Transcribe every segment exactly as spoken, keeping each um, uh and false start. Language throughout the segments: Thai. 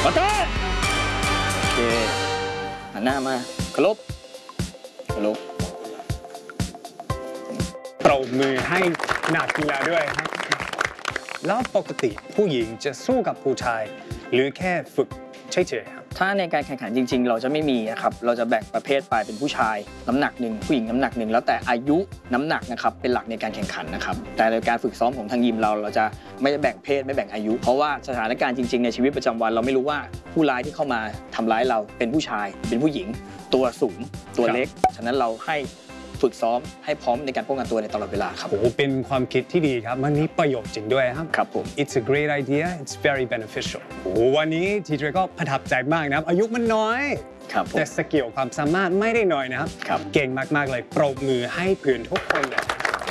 มาต้าโอเคหันหน้ามาเคารพเคารพปรบมือให้นักกีฬาด้วยครับแล้วปกติผู้หญิงจะสู้กับผู้ชายหรือแค่ฝึกเฉยๆครับถ้าในการแข่งขันจริงๆเราจะไม่มีนะครับเราจะแบ่งประเภทไปเป็นผู้ชายน้ำหนักหนึ่งผู้หญิงน้ำหนักหนึ่งแล้วแต่อายุน้ำหนักนะครับเป็นหลักในการแข่งขันนะครับแต่ในการฝึกซ้อมของทางยิมเราเราจะไม่ได้แบ่งเพศไม่แบ่งอายุเพราะว่าสถานการณ์จริงๆในชีวิตประจำวันเราไม่รู้ว่าผู้ร้ายที่เข้ามาทำร้ายเราเป็นผู้ชายเป็นผู้หญิงตัวสูงตัวเล็กฉะนั้นเราให้ฝึกซ้อมให้พร้อมในการป้องกันตัวในตลอดเวลาครับโอ้เป็นความคิดที่ดีครับมันมีประโยชน์จริงด้วยครับครับผม It's a great idea It's very beneficial โอ้วันนี้ทีเจก็ประทับใจมากนะครับอายุมันน้อยแต่สกิลความสามารถไม่ได้น้อยนะครับเก่งมากๆเลยปรบมือให้เพื่อนทุกคนเลย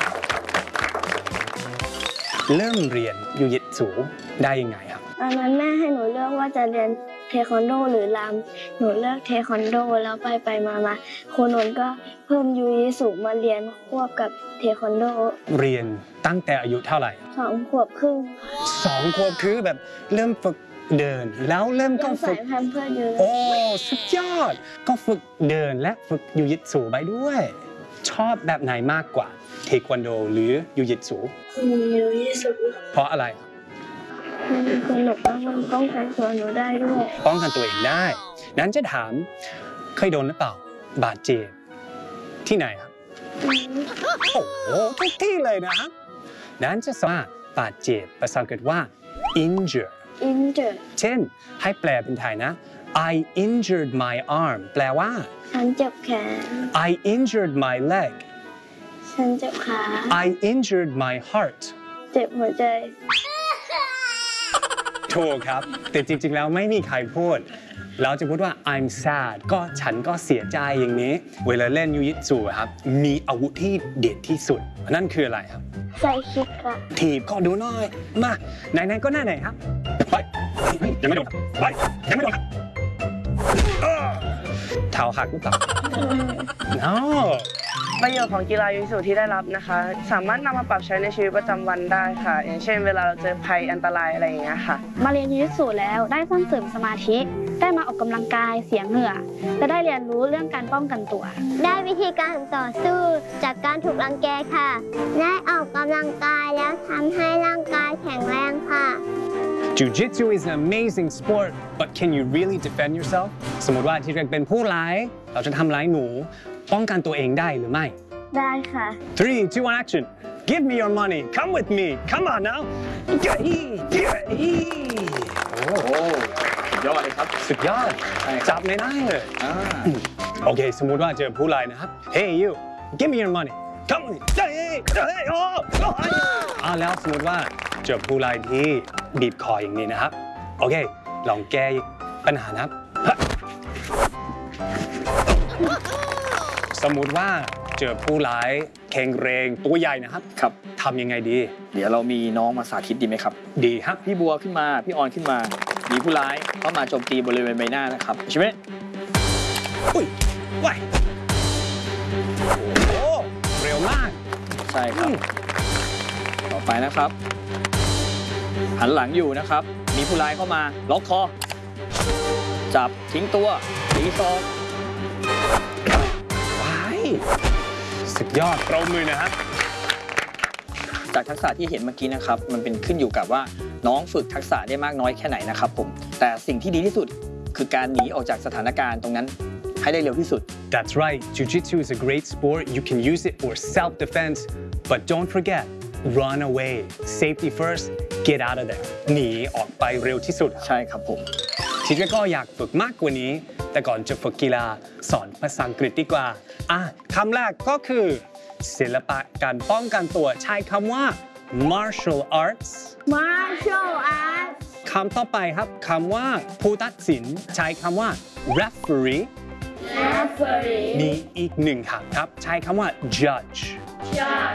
เริ่มเรียนยูยิตสูได้ยังไงครับตอนนั้นแม่ให้หนูเลือกว่าจะเรียนเทควันโดหรือรำหนูเลือกเทควันโดแล้วไปไปมามาครูนนท์ก็เพิ่มยูยิสูมาเรียนควบกับเทควันโดเรียนตั้งแต่อายุเท่าไหร่สองขวบครึ่งสองขวบคือแบบเริ่มฝึกเดินแล้วเริ่มก็ฝึกแพมเพิร์สเดินโอ้สุดยอดก็ฝึกเดินและฝึกยูยิสูไปด้วยชอบแบบไหนมากกว่าเทควันโดหรือยูยิสูยูยิสูเพราะอะไรมันสนุกแล้วมันป้องกันตัวหนูได้ด้วยป้องกันตัวเองได้นั้นจะถามเคยโดนหรือเปล่าบาดเจ็บที่ไหนครับโอ้โหทุกที่เลยนะครับนั้นจะว่าบาดเจ็บภาษาอังกฤษว่า injure injure เช่นให้แปลเป็นไทยนะ I injured my arm แปลว่าฉันเจ็บแขน I injured my leg ฉันเจ็บขา I injured my heart เจ็บหัวใจถูกครับแต่จริงๆแล้วไม่มีใครพูดเราจะพูดว่า I'm sad ก็ฉันก็เสียใจอย่างนี้เวลาเล่นยูยิตสูครับมีอาวุธที่เด็ดที่สุดนั่นคืออะไรครับใส่คิกค่ะถีบก็ดูหน่อยมาไหนๆก็หน้าไหนครับไปยังไม่โดนไปยังไม่โดนเท้าหักหรือเปล่า no ประโยชน์ของกีฬายูยิสูที่ได้รับนะคะสามารถนำมาปรับใช้ในชีวิตประจำวันได้ค่ะอย่างเช่นเวลาเราเจอภัยอันตรายอะไรอย่างเงี้ยค่ะมาเรียนยูยิสูแล้วได้สร้างเสริมสมาธิได้มาออกกำลังกายเสียเหงื่อและได้เรียนรู้เรื่องการป้องกันตัวได้วิธีการต่อสู้จากการถูกรังแกค่ะได้ออกกำลังกายแล้วทำให้ร่างกายแข็งแรงค่ะ Jiu-Jitsu is an amazing sport but can you really defend yourself สมมติว่าที่เรียนเป็นผู้ร้ายเราจะทำร้ายหนูป้องกันตัวเองได้หรือไม่ได้ค่ะ three two one action give me your money come with me come on now โอ้โหสุดยอดเลยครับสุดยอดจับไม่ได้เลยโอเคสมมุติว่าเจอผู้ร้ายนะครับ hey you give me your money come with me อ่าแล้วสมมติว่าเจอผู้ร้ายที่บีบคออย่างนี้นะครับโอเคลองแก้ปัญหานะครับสมมุติว่าเจอผู้ร้ายแข็งแรงตัวใหญ่นะครับครับทำยังไงดีเดี๋ยวเรามีน้องมาสาธิตดีไหมครับดีครับพี่บัวขึ้นมาพี่ออนขึ้นมามีผู้ร้ายเข้ามาโจมตีบริเวณใบหน้านะครับใช่ไหมอุ้ยว้ายโอ้เร็วมากใช่ครับต่อไปนะครับหันหลังอยู่นะครับมีผู้ร้ายเข้ามาล็อกคอจับทิ้งตัวตีศอกสุดยอดปรบมือนะครับจากทักษะที่เห็นเมื่อกี้นะครับมันเป็นขึ้นอยู่กับว่าน้องฝึกทักษะได้มากน้อยแค่ไหนนะครับผมแต่สิ่งที่ดีที่สุดคือการหนีออกจากสถานการณ์ตรงนั้นให้ได้เร็วที่สุด That's right Jiu-Jitsu is a great sport you can use it for self-defense but don't forget run away safety first get out of there หนีออกไปเร็วที่สุดใช่ครับผมทีนี้ก็อยากฝึกมากกว่านี้แต่ก่อนจะฝึกกีฬาสอนภาษาอังกฤษดีกว่าอ่ะคำแรกก็คือศิลปะการป้องกันตัวใช้คำว่า martial arts martial arts คำต่อไปครับคำว่าผู้ตัดสินใช้คำว่า referee referee มีอีกหนึ่งคำครับใช้คำว่า judge judge